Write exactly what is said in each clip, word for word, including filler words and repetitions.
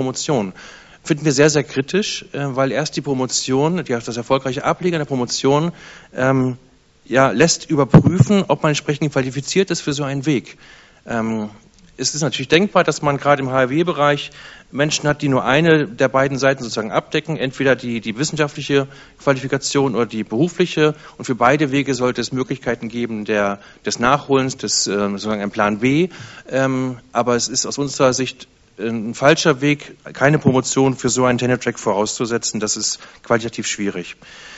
Promotion. Finden wir sehr, sehr kritisch, weil erst die Promotion, das erfolgreiche Ablegen der Promotion, ähm, ja, lässt überprüfen, ob man entsprechend qualifiziert ist für so einen Weg. Ähm, es ist natürlich denkbar, dass man gerade im H I V-Bereich Menschen hat, die nur eine der beiden Seiten sozusagen abdecken, entweder die, die wissenschaftliche Qualifikation oder die berufliche. Und für beide Wege sollte es Möglichkeiten geben der, des Nachholens, des äh, sozusagen ein Plan B. Ähm, aber es ist aus unserer Sicht ein falscher Weg, keine Promotion für so einen Tenure-Track vorauszusetzen. Das ist qualitativ schwierig.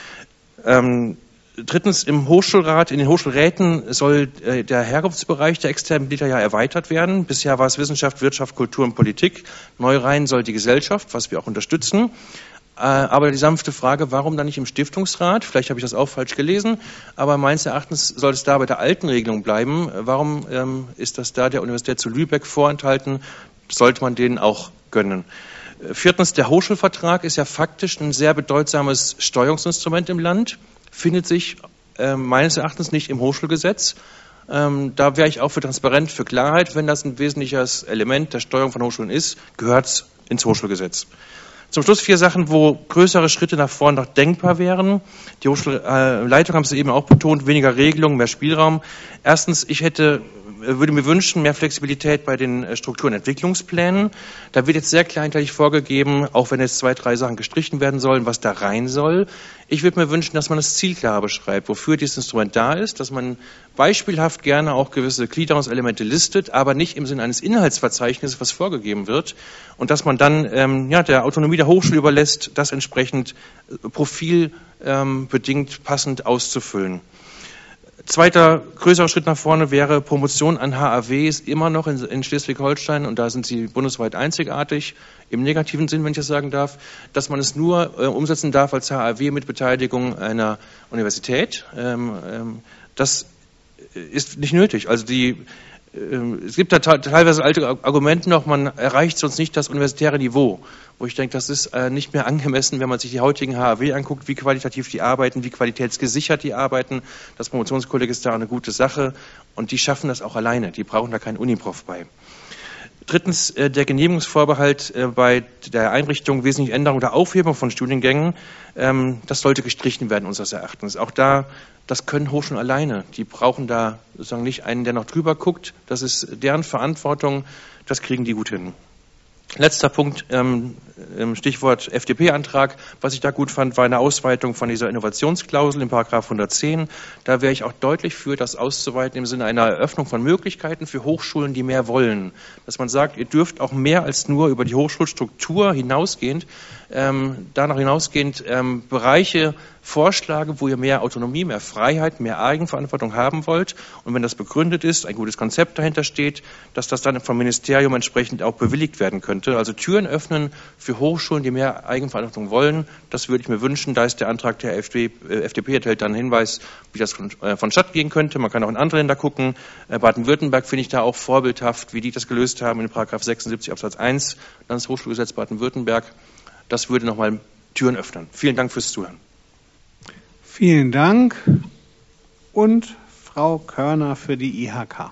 Ähm, Drittens, im Hochschulrat, in den Hochschulräten soll äh, der Herkunftsbereich der externen Mitglieder ja erweitert werden. Bisher war es Wissenschaft, Wirtschaft, Kultur und Politik. Neu rein soll die Gesellschaft, was wir auch unterstützen. Äh, aber die sanfte Frage, warum dann nicht im Stiftungsrat? Vielleicht habe ich das auch falsch gelesen, aber meines Erachtens soll es da bei der alten Regelung bleiben. Warum ähm, ist das da der Universität zu Lübeck vorenthalten? Sollte man denen auch gönnen. Viertens, der Hochschulvertrag ist ja faktisch ein sehr bedeutsames Steuerungsinstrument im Land. Findet sich äh, meines Erachtens nicht im Hochschulgesetz. Ähm, da wäre ich auch für Transparenz, für Klarheit. Wenn das ein wesentliches Element der Steuerung von Hochschulen ist, gehört es ins Hochschulgesetz. Zum Schluss vier Sachen, wo größere Schritte nach vorne noch denkbar wären. Die Hochschulleitung haben es eben auch betont, weniger Regelungen, mehr Spielraum. Erstens, ich hätte würde mir wünschen, mehr Flexibilität bei den Struktur- und Entwicklungsplänen. Da wird jetzt sehr kleinteilig vorgegeben, auch wenn jetzt zwei, drei Sachen gestrichen werden sollen, was da rein soll. Ich würde mir wünschen, dass man das Ziel klar beschreibt, wofür dieses Instrument da ist, dass man beispielhaft gerne auch gewisse Gliederungselemente listet, aber nicht im Sinne eines Inhaltsverzeichnisses, was vorgegeben wird, und dass man dann ähm, ja, der Autonomie der Hochschule überlässt, das entsprechend profilbedingt ähm, passend auszufüllen. Zweiter größerer Schritt nach vorne wäre Promotion an H A Ws immer noch in, in Schleswig-Holstein, und da sind sie bundesweit einzigartig, im negativen Sinn, wenn ich das sagen darf, dass man es nur äh, umsetzen darf als H A W mit Beteiligung einer Universität. Ähm, ähm, das ist nicht nötig. Also die Es gibt da teilweise alte Argumente noch, man erreicht sonst nicht das universitäre Niveau, wo ich denke, das ist nicht mehr angemessen, wenn man sich die heutigen H A W anguckt, wie qualitativ die arbeiten, wie qualitätsgesichert die arbeiten. Das Promotionskolleg ist da eine gute Sache, und die schaffen das auch alleine, die brauchen da keinen Uniprof bei. Drittens, der Genehmigungsvorbehalt bei der Einrichtung wesentliche Änderung oder Aufhebung von Studiengängen, das sollte gestrichen werden unseres Erachtens. Auch da, das können Hochschulen alleine. Die brauchen da sozusagen nicht einen, der noch drüber guckt. Das ist deren Verantwortung. Das kriegen die gut hin. Letzter Punkt, ähm, Stichwort F D P-Antrag. Was ich da gut fand, war eine Ausweitung von dieser Innovationsklausel in Paragraph hundertzehn. Da wäre ich auch deutlich für, das auszuweiten im Sinne einer Eröffnung von Möglichkeiten für Hochschulen, die mehr wollen. Dass man sagt, ihr dürft auch mehr als nur über die Hochschulstruktur hinausgehend, ähm, danach hinausgehend ähm, Bereiche vorschlagen, wo ihr mehr Autonomie, mehr Freiheit, mehr Eigenverantwortung haben wollt. Und wenn das begründet ist, ein gutes Konzept dahinter steht, dass das dann vom Ministerium entsprechend auch bewilligt werden könnte. Also Türen öffnen für Hochschulen, die mehr Eigenverantwortung wollen. Das würde ich mir wünschen. Da ist der Antrag der F D P, äh, F D P enthält dann einen Hinweis, wie das von, äh, vonstatten gehen könnte. Man kann auch in andere Länder gucken. Äh, Baden-Württemberg finde ich da auch vorbildhaft, wie die das gelöst haben in Paragraph sechsundsiebzig Absatz eins, Landeshochschulgesetz Baden-Württemberg. Das würde nochmal Türen öffnen. Vielen Dank fürs Zuhören. Vielen Dank. Und Frau Körner für die I H K.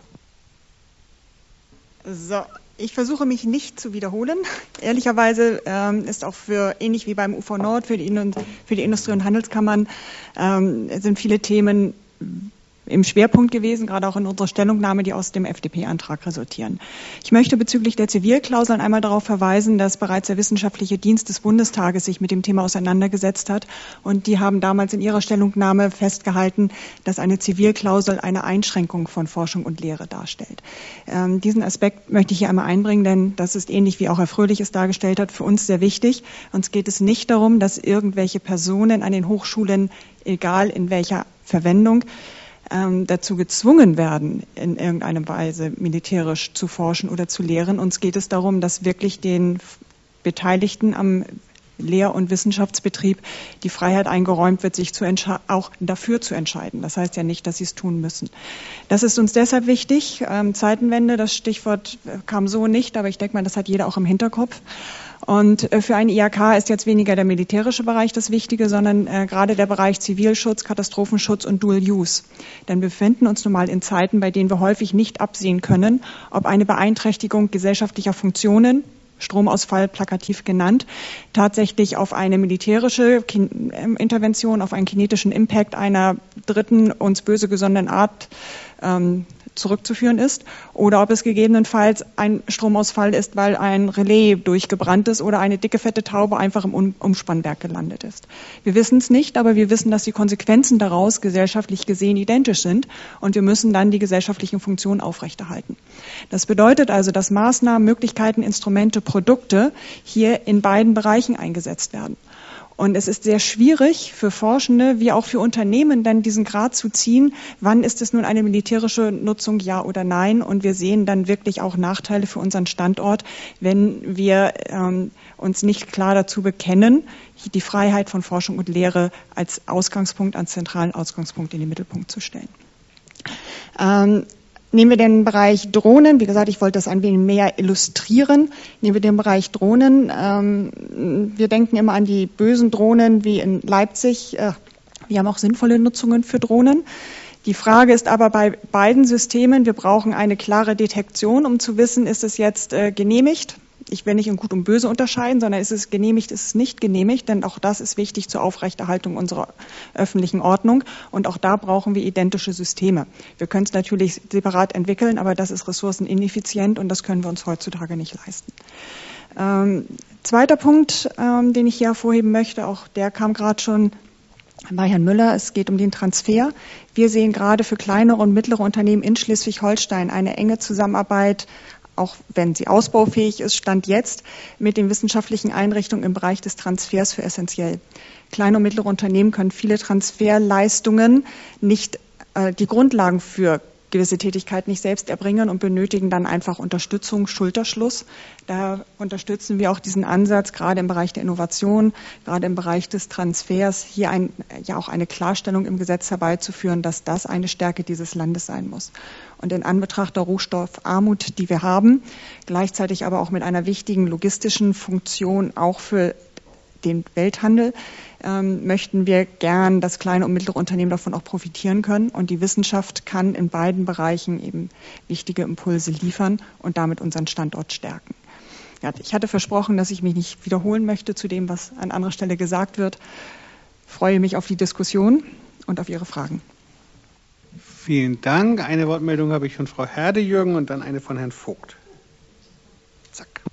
So, ich versuche mich nicht zu wiederholen. Ehrlicherweise ähm, ist auch für, ähnlich wie beim U V Nord, für die, für die Industrie- und Handelskammern, ähm, sind viele Themen im Schwerpunkt gewesen, gerade auch in unserer Stellungnahme, die aus dem F D P-Antrag resultieren. Ich möchte bezüglich der Zivilklauseln einmal darauf verweisen, dass bereits der Wissenschaftliche Dienst des Bundestages sich mit dem Thema auseinandergesetzt hat, und die haben damals in ihrer Stellungnahme festgehalten, dass eine Zivilklausel eine Einschränkung von Forschung und Lehre darstellt. Ähm, diesen Aspekt möchte ich hier einmal einbringen, denn das ist ähnlich wie auch Herr Fröhlich es dargestellt hat, für uns sehr wichtig. Uns geht es nicht darum, dass irgendwelche Personen an den Hochschulen, egal in welcher Verwendung, dazu gezwungen werden, in irgendeiner Weise militärisch zu forschen oder zu lehren. Uns geht es darum, dass wirklich den Beteiligten am Lehr- und Wissenschaftsbetrieb die Freiheit eingeräumt wird, sich zu auch dafür zu entscheiden. Das heißt ja nicht, dass sie es tun müssen. Das ist uns deshalb wichtig. Ähm, Zeitenwende, das Stichwort kam so nicht, aber ich denke mal, das hat jeder auch im Hinterkopf. Und für eine I H K ist jetzt weniger der militärische Bereich das Wichtige, sondern äh, gerade der Bereich Zivilschutz, Katastrophenschutz und Dual Use. Denn wir befinden uns nun mal in Zeiten, bei denen wir häufig nicht absehen können, ob eine Beeinträchtigung gesellschaftlicher Funktionen Stromausfall plakativ genannt, tatsächlich auf eine militärische Intervention, auf einen kinetischen Impact einer dritten, uns böse gesonnenen Art ähm, zurückzuführen ist, oder ob es gegebenenfalls ein Stromausfall ist, weil ein Relais durchgebrannt ist oder eine dicke, fette Taube einfach im Umspannwerk gelandet ist. Wir wissen es nicht, aber wir wissen, dass die Konsequenzen daraus gesellschaftlich gesehen identisch sind und wir müssen dann die gesellschaftlichen Funktionen aufrechterhalten. Das bedeutet also, dass Maßnahmen, Möglichkeiten, Instrumente, Produkte hier in beiden Bereichen eingesetzt werden. Und es ist sehr schwierig für Forschende wie auch für Unternehmen dann diesen Grad zu ziehen, wann ist es nun eine militärische Nutzung, ja oder nein. Und wir sehen dann wirklich auch Nachteile für unseren Standort, wenn wir ähm, uns nicht klar dazu bekennen, die Freiheit von Forschung und Lehre als Ausgangspunkt, als zentralen Ausgangspunkt in den Mittelpunkt zu stellen. Ähm, Nehmen wir den Bereich Drohnen, wie gesagt, ich wollte das ein wenig mehr illustrieren. Nehmen wir den Bereich Drohnen. Ähm, wir denken immer an die bösen Drohnen wie in Leipzig. Äh, wir haben auch sinnvolle Nutzungen für Drohnen. Die Frage ist aber bei beiden Systemen, wir brauchen eine klare Detektion, um zu wissen, ist es jetzt äh, genehmigt. Ich will nicht in Gut und Böse unterscheiden, sondern ist es genehmigt, ist es nicht genehmigt, denn auch das ist wichtig zur Aufrechterhaltung unserer öffentlichen Ordnung und auch da brauchen wir identische Systeme. Wir können es natürlich separat entwickeln, aber das ist ressourcenineffizient und das können wir uns heutzutage nicht leisten. Ähm, zweiter Punkt, ähm, den ich hier hervorheben möchte, auch der kam gerade schon bei Herrn Müller, es geht um den Transfer. Wir sehen gerade für kleinere und mittlere Unternehmen in Schleswig-Holstein eine enge Zusammenarbeit, auch wenn sie ausbaufähig ist, Stand jetzt, mit den wissenschaftlichen Einrichtungen im Bereich des Transfers für essentiell. Kleine und mittlere Unternehmen können viele Transferleistungen nicht, äh, die Grundlagen für gewisse Tätigkeiten nicht selbst erbringen und benötigen dann einfach Unterstützung, Schulterschluss. Da unterstützen wir auch diesen Ansatz, gerade im Bereich der Innovation, gerade im Bereich des Transfers, hier ein, ja auch eine Klarstellung im Gesetz herbeizuführen, dass das eine Stärke dieses Landes sein muss. Und in Anbetracht der Rohstoffarmut, die wir haben, gleichzeitig aber auch mit einer wichtigen logistischen Funktion auch für den Welthandel, ähm, möchten wir gern, dass kleine und mittlere Unternehmen davon auch profitieren können. Und die Wissenschaft kann in beiden Bereichen eben wichtige Impulse liefern und damit unseren Standort stärken. Ja, ich hatte versprochen, dass ich mich nicht wiederholen möchte zu dem, was an anderer Stelle gesagt wird. Ich freue mich auf die Diskussion und auf Ihre Fragen. Vielen Dank. Eine Wortmeldung habe ich von Frau Herde-Jürgen und dann eine von Herrn Vogt. Zack.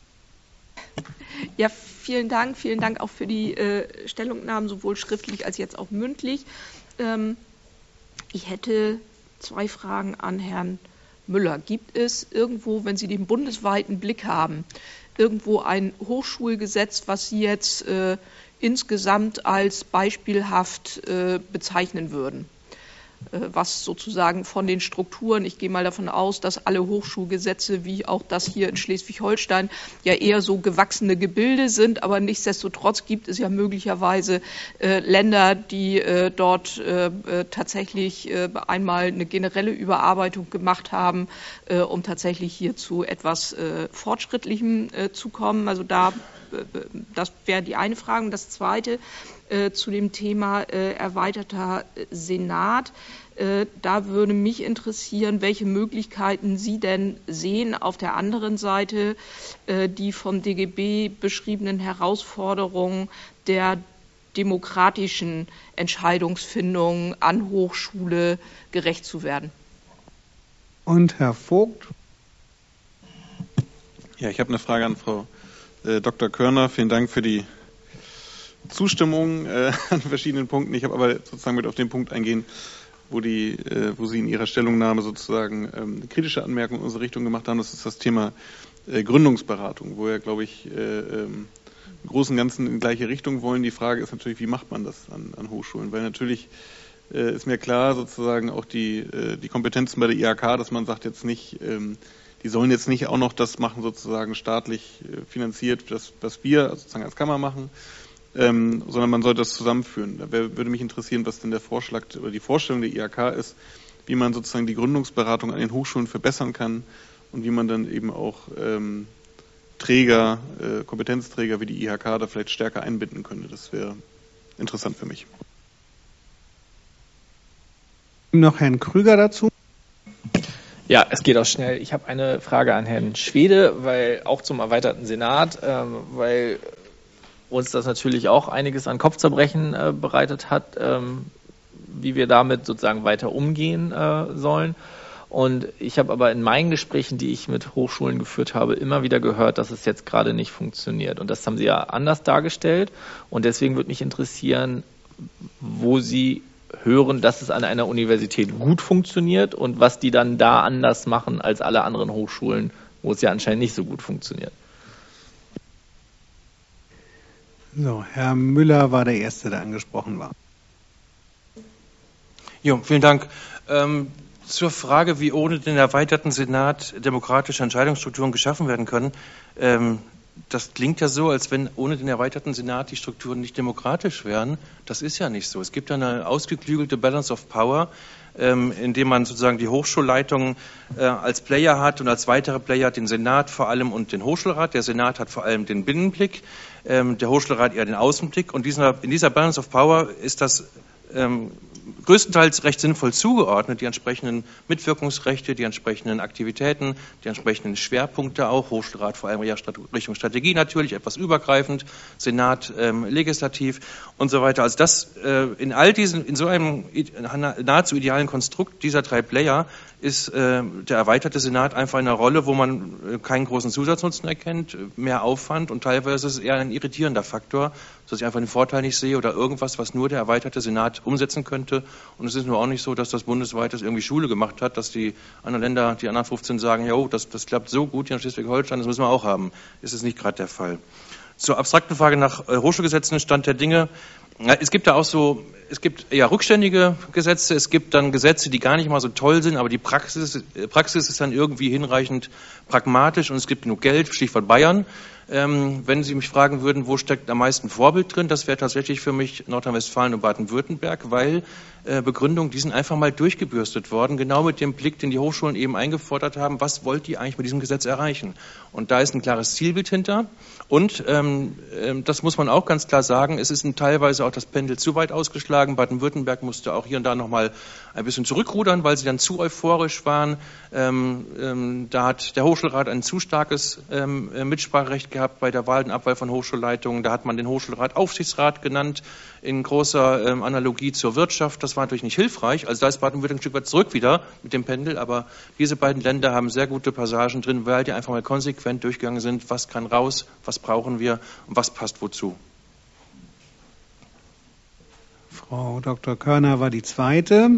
Ja, vielen Dank. Vielen Dank auch für die äh, Stellungnahmen, sowohl schriftlich als jetzt auch mündlich. Ähm, ich hätte zwei Fragen an Herrn Müller. Gibt es irgendwo, wenn Sie den bundesweiten Blick haben, irgendwo ein Hochschulgesetz, was Sie jetzt äh, insgesamt als beispielhaft äh, bezeichnen würden? Was sozusagen von den Strukturen, ich gehe mal davon aus, dass alle Hochschulgesetze, wie auch das hier in Schleswig-Holstein, ja eher so gewachsene Gebilde sind, aber nichtsdestotrotz gibt es ja möglicherweise äh, Länder, die äh, dort äh, tatsächlich äh, einmal eine generelle Überarbeitung gemacht haben, äh, um tatsächlich hier zu etwas äh, Fortschrittlichem äh, zu kommen. Also da, äh, das wäre die eine Frage. Und das zweite, Äh, zu dem Thema äh, erweiterter Senat. Äh, da würde mich interessieren, welche Möglichkeiten Sie denn sehen auf der anderen Seite, äh, die vom D G B beschriebenen Herausforderungen der demokratischen Entscheidungsfindung an Hochschule gerecht zu werden. Und Herr Vogt. Ja, ich habe eine Frage an Frau äh, Doktor Körner. Vielen Dank für die Zustimmung äh, an verschiedenen Punkten. Ich habe aber sozusagen mit auf den Punkt eingehen, wo die, äh, wo Sie in Ihrer Stellungnahme sozusagen ähm, eine kritische Anmerkung in unsere Richtung gemacht haben. Das ist das Thema äh, Gründungsberatung, wo ja, glaube ich, äh, ähm, im Großen und Ganzen in die gleiche Richtung wollen. Die Frage ist natürlich, wie macht man das an, an Hochschulen? Weil natürlich äh, ist mir klar, sozusagen auch die, äh, die Kompetenzen bei der I H K, dass man sagt jetzt nicht, ähm, die sollen jetzt nicht auch noch das machen, sozusagen staatlich äh, finanziert, das, was wir sozusagen als Kammer machen, Ähm, sondern man sollte das zusammenführen. Da wär, würde mich interessieren, was denn der Vorschlag oder die Vorstellung der I H K ist, wie man sozusagen die Gründungsberatung an den Hochschulen verbessern kann und wie man dann eben auch ähm, Träger, äh, Kompetenzträger wie die I H K da vielleicht stärker einbinden könnte. Das wäre interessant für mich. Noch Herrn Krüger dazu. Ja, es geht auch schnell. Ich habe eine Frage an Herrn Schwede, weil auch zum erweiterten Senat, ähm, weil uns das natürlich auch einiges an Kopfzerbrechen äh, bereitet hat, ähm, wie wir damit sozusagen weiter umgehen äh, sollen. Und ich habe aber in meinen Gesprächen, die ich mit Hochschulen geführt habe, immer wieder gehört, dass es jetzt gerade nicht funktioniert. Und das haben Sie ja anders dargestellt. Und deswegen würde mich interessieren, wo Sie hören, dass es an einer Universität gut funktioniert und was die dann da anders machen als alle anderen Hochschulen, wo es ja anscheinend nicht so gut funktioniert. So, Herr Müller war der Erste, der angesprochen war. Jo, vielen Dank. Ähm, zur Frage, wie ohne den erweiterten Senat demokratische Entscheidungsstrukturen geschaffen werden können. Ähm, das klingt ja so, als wenn ohne den erweiterten Senat die Strukturen nicht demokratisch wären. Das ist ja nicht so. Es gibt eine ausgeklügelte Balance of Power, ähm, indem man sozusagen die Hochschulleitung äh, als Player hat und als weitere Player den Senat vor allem und den Hochschulrat. Der Senat hat vor allem den Binnenblick, ähm, der Hochschulrat eher den Außenblick. Und dieser, in dieser Balance of Power ist das ähm, größtenteils recht sinnvoll zugeordnet, die entsprechenden Mitwirkungsrechte, die entsprechenden Aktivitäten, die entsprechenden Schwerpunkte auch, Hochschulrat vor allem Richtung Strategie natürlich, etwas übergreifend, Senat ähm, legislativ und so weiter. Also das äh, in all diesen, in so einem nahezu idealen Konstrukt dieser drei Player ist äh, der erweiterte Senat einfach in einer Rolle, wo man äh, keinen großen Zusatznutzen erkennt, mehr Aufwand und teilweise ist es eher ein irritierender Faktor, sodass ich einfach den Vorteil nicht sehe oder irgendwas, was nur der erweiterte Senat umsetzen könnte. Und es ist nur auch nicht so, dass das bundesweit das irgendwie Schule gemacht hat, dass die anderen Länder, die anderen fünfzehn sagen, ja, oh, das, das klappt so gut hier in Schleswig-Holstein, das müssen wir auch haben. Ist es nicht gerade der Fall. Zur abstrakten Frage nach äh, Hochschulgesetzen, Stand der Dinge. Ja, es gibt da auch so, es gibt eher rückständige Gesetze, es gibt dann Gesetze, die gar nicht mal so toll sind, aber die Praxis, Praxis ist dann irgendwie hinreichend pragmatisch und es gibt genug Geld, Stichwort Bayern. Ähm, wenn Sie mich fragen würden, wo steckt am meisten Vorbild drin, das wäre tatsächlich für mich Nordrhein-Westfalen und Baden-Württemberg, weil äh, Begründungen, die sind einfach mal durchgebürstet worden, genau mit dem Blick, den die Hochschulen eben eingefordert haben, was wollt ihr eigentlich mit diesem Gesetz erreichen? Und da ist ein klares Zielbild hinter und ähm, äh, das muss man auch ganz klar sagen, es ist ein, teilweise auch das Pendel zu weit ausgeschlagen. Baden-Württemberg musste auch hier und da nochmal ein bisschen zurückrudern, weil sie dann zu euphorisch waren. Ähm, ähm, da hat der Hochschulrat ein zu starkes ähm, Mitspracherecht gehabt bei der Wahl und Abwahl von Hochschulleitungen. Da hat man den Hochschulrat Aufsichtsrat genannt, in großer ähm, Analogie zur Wirtschaft. Das war natürlich nicht hilfreich. Also da ist Baden-Württemberg ein Stück weit zurück wieder mit dem Pendel. Aber diese beiden Länder haben sehr gute Passagen drin, weil die einfach mal konsequent durchgegangen sind. Was kann raus? Was brauchen wir? Und was passt wozu? Frau Doktor Körner war die Zweite.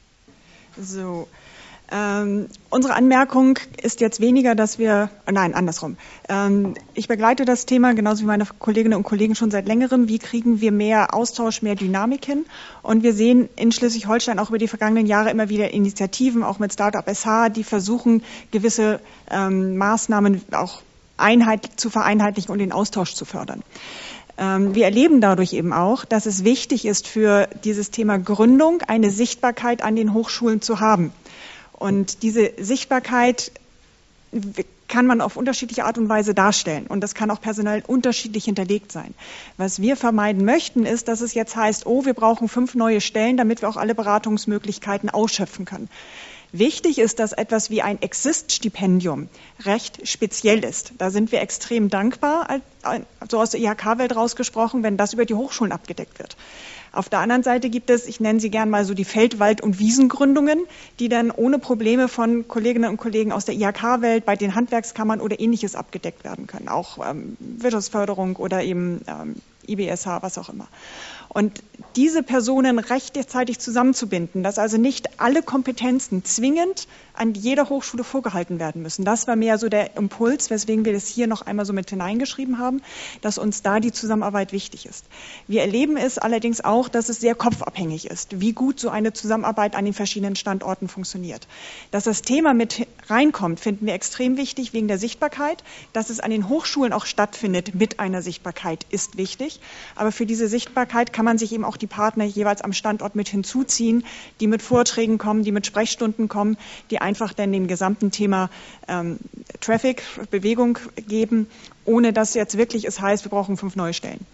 So, ähm, unsere Anmerkung ist jetzt weniger, dass wir, nein, andersrum. Ähm, ich begleite das Thema, genauso wie meine Kolleginnen und Kollegen schon seit längerem. Wie kriegen wir mehr Austausch, mehr Dynamik hin? Und wir sehen in Schleswig-Holstein auch über die vergangenen Jahre immer wieder Initiativen, auch mit Startup S H, die versuchen, gewisse ähm, Maßnahmen auch einheit, zu vereinheitlichen und den Austausch zu fördern. Wir erleben dadurch eben auch, dass es wichtig ist, für dieses Thema Gründung eine Sichtbarkeit an den Hochschulen zu haben. Und diese Sichtbarkeit kann man auf unterschiedliche Art und Weise darstellen. Und das kann auch personell unterschiedlich hinterlegt sein. Was wir vermeiden möchten, ist, dass es jetzt heißt, oh, wir brauchen fünf neue Stellen, damit wir auch alle Beratungsmöglichkeiten ausschöpfen können. Wichtig ist, dass etwas wie ein Exist-Stipendium recht speziell ist. Da sind wir extrem dankbar, so aus der I H K-Welt rausgesprochen, wenn das über die Hochschulen abgedeckt wird. Auf der anderen Seite gibt es, ich nenne sie gern mal so die Feld-, Wald- und Wiesengründungen, die dann ohne Probleme von Kolleginnen und Kollegen aus der I H K-Welt bei den Handwerkskammern oder Ähnliches abgedeckt werden können. Auch ähm, Wirtschaftsförderung oder eben ähm, I B S H, was auch immer. Und diese Personen rechtzeitig zusammenzubinden, dass also nicht alle Kompetenzen zwingend an jeder Hochschule vorgehalten werden müssen. Das war mehr so der Impuls, weswegen wir das hier noch einmal so mit hineingeschrieben haben, dass uns da die Zusammenarbeit wichtig ist. Wir erleben es allerdings auch, dass es sehr kopfabhängig ist, wie gut so eine Zusammenarbeit an den verschiedenen Standorten funktioniert. Dass das Thema mit reinkommt, finden wir extrem wichtig wegen der Sichtbarkeit. Dass es an den Hochschulen auch stattfindet mit einer Sichtbarkeit, ist wichtig. Aber für diese Sichtbarkeit kann man sich eben auch die Partner jeweils am Standort mit hinzuziehen, die mit Vorträgen kommen, die mit Sprechstunden kommen, die einfach dann dem gesamten Thema ähm, Traffic, Bewegung geben, ohne dass jetzt wirklich es heißt, wir brauchen fünf neue Stellen.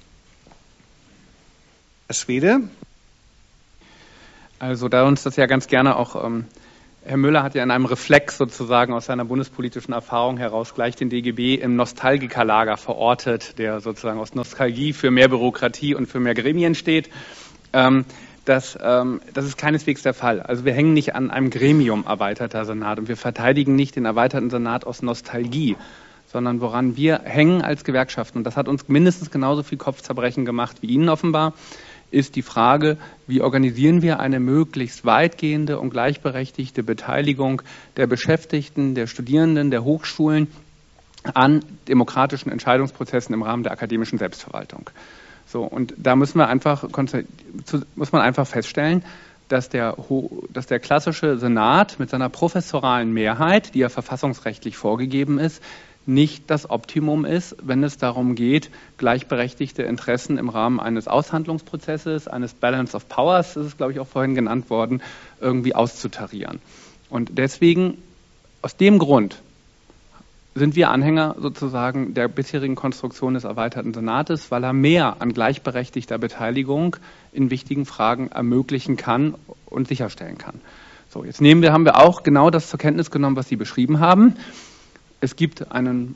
Herr Schwede. Also da uns das ja ganz gerne auch ähm, Herr Müller hat ja in einem Reflex sozusagen aus seiner bundespolitischen Erfahrung heraus gleich den D G B im Nostalgikerlager verortet, der sozusagen aus Nostalgie für mehr Bürokratie und für mehr Gremien steht. Ähm, das, ähm, das ist keineswegs der Fall. Also wir hängen nicht an einem Gremium erweiterter Senat und wir verteidigen nicht den erweiterten Senat aus Nostalgie, sondern woran wir hängen als Gewerkschaften, und das hat uns mindestens genauso viel Kopfzerbrechen gemacht wie Ihnen offenbar, ist die Frage, wie organisieren wir eine möglichst weitgehende und gleichberechtigte Beteiligung der Beschäftigten, der Studierenden, der Hochschulen an demokratischen Entscheidungsprozessen im Rahmen der akademischen Selbstverwaltung. So, und da müssen wir einfach, muss man einfach feststellen, dass der, dass der klassische Senat mit seiner professoralen Mehrheit, die ja verfassungsrechtlich vorgegeben ist, nicht das Optimum ist, wenn es darum geht, gleichberechtigte Interessen im Rahmen eines Aushandlungsprozesses, eines Balance of Powers, das ist, glaube ich, auch vorhin genannt worden, irgendwie auszutarieren. Und deswegen, aus dem Grund, sind wir Anhänger sozusagen der bisherigen Konstruktion des erweiterten Senates, weil er mehr an gleichberechtigter Beteiligung in wichtigen Fragen ermöglichen kann und sicherstellen kann. So, jetzt nehmen wir, haben wir auch genau das zur Kenntnis genommen, was Sie beschrieben haben. Es gibt einen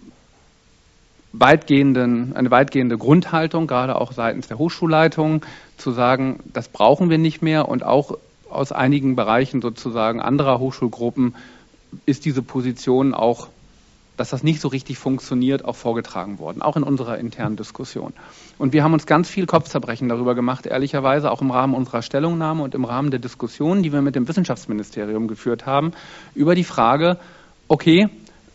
weitgehenden, eine weitgehende Grundhaltung, gerade auch seitens der Hochschulleitung, zu sagen, das brauchen wir nicht mehr, und auch aus einigen Bereichen sozusagen anderer Hochschulgruppen ist diese Position auch, dass das nicht so richtig funktioniert, auch vorgetragen worden, auch in unserer internen Diskussion. Und wir haben uns ganz viel Kopfzerbrechen darüber gemacht, ehrlicherweise auch im Rahmen unserer Stellungnahme und im Rahmen der Diskussion, die wir mit dem Wissenschaftsministerium geführt haben, über die Frage, okay,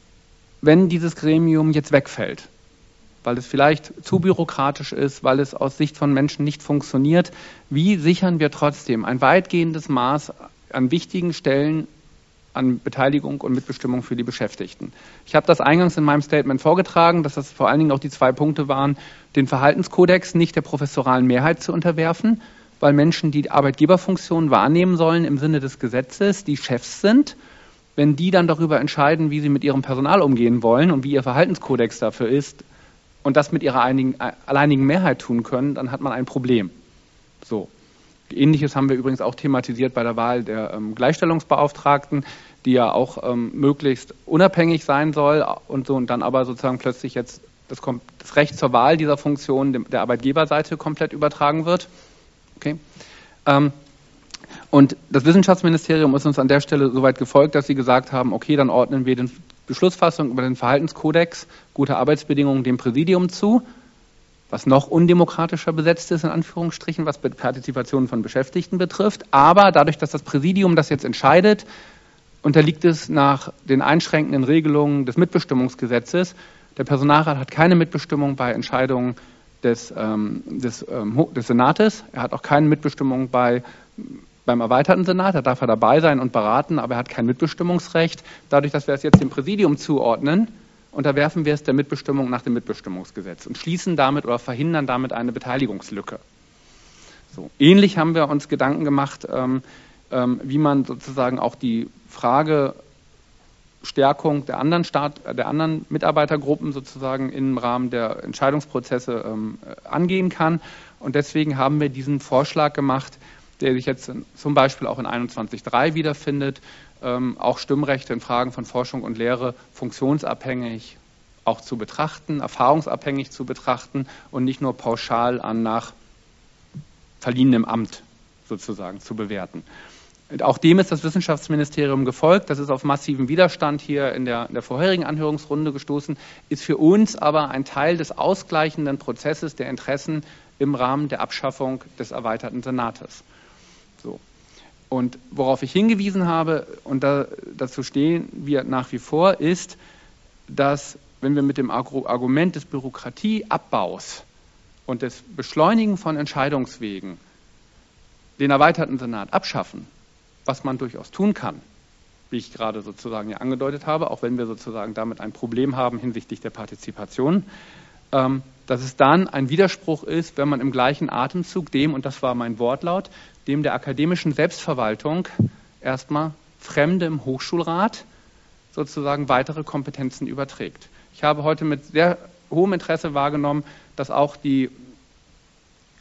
wenn dieses Gremium jetzt wegfällt, weil es vielleicht zu bürokratisch ist, weil es aus Sicht von Menschen nicht funktioniert, wie sichern wir trotzdem ein weitgehendes Maß an wichtigen Stellen an Beteiligung und Mitbestimmung für die Beschäftigten? Ich habe das eingangs in meinem Statement vorgetragen, dass das vor allen Dingen auch die zwei Punkte waren, den Verhaltenskodex nicht der professoralen Mehrheit zu unterwerfen, weil Menschen, die Arbeitgeberfunktionen wahrnehmen sollen im Sinne des Gesetzes, die Chefs sind. Wenn die dann darüber entscheiden, wie sie mit ihrem Personal umgehen wollen und wie ihr Verhaltenskodex dafür ist und das mit ihrer einigen, alleinigen Mehrheit tun können, dann hat man ein Problem. So. Ähnliches haben wir übrigens auch thematisiert bei der Wahl der ähm, Gleichstellungsbeauftragten, die ja auch ähm, möglichst unabhängig sein soll und so, und dann aber sozusagen plötzlich jetzt das, das Recht zur Wahl dieser Funktion dem, der Arbeitgeberseite komplett übertragen wird. Okay. Ähm, Und das Wissenschaftsministerium ist uns an der Stelle so weit gefolgt, dass sie gesagt haben, okay, dann ordnen wir die Beschlussfassung über den Verhaltenskodex gute Arbeitsbedingungen dem Präsidium zu, was noch undemokratischer besetzt ist, in Anführungsstrichen, was Partizipation von Beschäftigten betrifft. Aber dadurch, dass das Präsidium das jetzt entscheidet, unterliegt es nach den einschränkenden Regelungen des Mitbestimmungsgesetzes. Der Personalrat hat keine Mitbestimmung bei Entscheidungen des, ähm, des, ähm, des Senates. Er hat auch keine Mitbestimmung bei Beim erweiterten Senat, da darf er dabei sein und beraten, aber er hat kein Mitbestimmungsrecht. Dadurch, dass wir es jetzt dem Präsidium zuordnen, unterwerfen wir es der Mitbestimmung nach dem Mitbestimmungsgesetz und schließen damit oder verhindern damit eine Beteiligungslücke. So. Ähnlich haben wir uns Gedanken gemacht, ähm, ähm, wie man sozusagen auch die Frage Stärkung der anderen, Staat, der anderen Mitarbeitergruppen sozusagen im Rahmen der Entscheidungsprozesse ähm, angehen kann. Und deswegen haben wir diesen Vorschlag gemacht, der sich jetzt zum Beispiel auch in einundzwanzig Punkt drei wiederfindet, ähm, auch Stimmrechte in Fragen von Forschung und Lehre funktionsabhängig auch zu betrachten, erfahrungsabhängig zu betrachten und nicht nur pauschal an nach verliehenem Amt sozusagen zu bewerten. Und auch dem ist das Wissenschaftsministerium gefolgt. Das ist auf massiven Widerstand hier in der, in der vorherigen Anhörungsrunde gestoßen, ist für uns aber ein Teil des ausgleichenden Prozesses der Interessen im Rahmen der Abschaffung des erweiterten Senates. So. Und worauf ich hingewiesen habe, und da, dazu stehen wir nach wie vor, ist, dass wenn wir mit dem Argument des Bürokratieabbaus und des Beschleunigen von Entscheidungswegen den erweiterten Senat abschaffen, was man durchaus tun kann, wie ich gerade sozusagen ja angedeutet habe, auch wenn wir sozusagen damit ein Problem haben hinsichtlich der Partizipation, ähm, dass es dann ein Widerspruch ist, wenn man im gleichen Atemzug dem, und das war mein Wortlaut, dem der akademischen Selbstverwaltung erstmal Fremde im Hochschulrat sozusagen weitere Kompetenzen überträgt. Ich habe heute mit sehr hohem Interesse wahrgenommen, dass auch die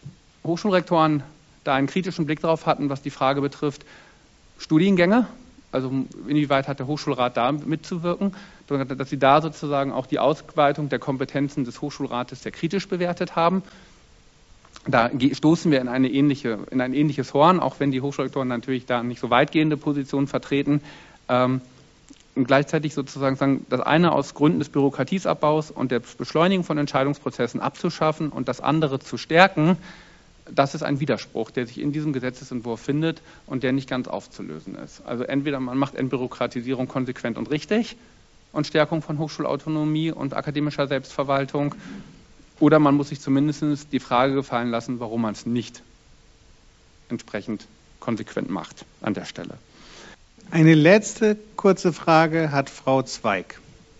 Hochschulrektoren da einen kritischen Blick drauf hatten, was die Frage betrifft, Studiengänge, Also inwieweit hat der Hochschulrat da mitzuwirken, dass Sie da sozusagen auch die Ausweitung der Kompetenzen des Hochschulrates sehr kritisch bewertet haben. Da stoßen wir in, eine ähnliche, in ein ähnliches Horn, auch wenn die Hochschulrektoren natürlich da nicht so weitgehende Positionen vertreten. Ähm, und gleichzeitig sozusagen sagen, das eine aus Gründen des Bürokratiesabbaus und der Beschleunigung von Entscheidungsprozessen abzuschaffen und das andere zu stärken, das ist ein Widerspruch, der sich in diesem Gesetzesentwurf findet und der nicht ganz aufzulösen ist. Also entweder man macht Entbürokratisierung konsequent und richtig und Stärkung von Hochschulautonomie und akademischer Selbstverwaltung, oder man muss sich zumindest die Frage gefallen lassen, warum man es nicht entsprechend konsequent macht an der Stelle. Eine letzte kurze Frage hat Frau Zweig.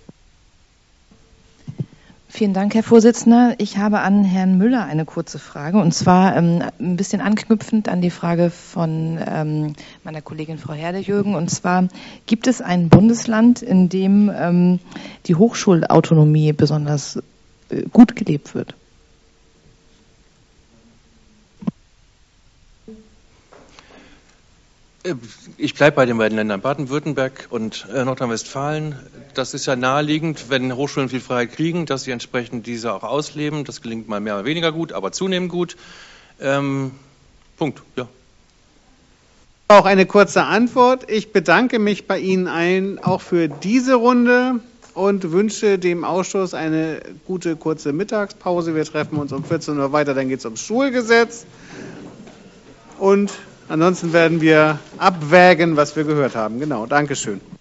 Vielen Dank, Herr Vorsitzender. Ich habe an Herrn Müller eine kurze Frage, und zwar ähm, ein bisschen anknüpfend an die Frage von ähm, meiner Kollegin Frau Herde-Jürgen. Und zwar, gibt es ein Bundesland, in dem ähm, die Hochschulautonomie besonders äh, gut gelebt wird? Ich bleibe bei den beiden Ländern Baden-Württemberg und äh, Nordrhein-Westfalen. Das ist ja naheliegend, wenn Hochschulen viel Freiheit kriegen, dass sie entsprechend diese auch ausleben. Das gelingt mal mehr oder weniger gut, aber zunehmend gut. Ähm, Punkt, ja. Auch eine kurze Antwort. Ich bedanke mich bei Ihnen allen auch für diese Runde und wünsche dem Ausschuss eine gute kurze Mittagspause. Wir treffen uns um vierzehn Uhr weiter, dann geht es ums Schulgesetz. Und ansonsten werden wir abwägen, was wir gehört haben. Genau, Dankeschön.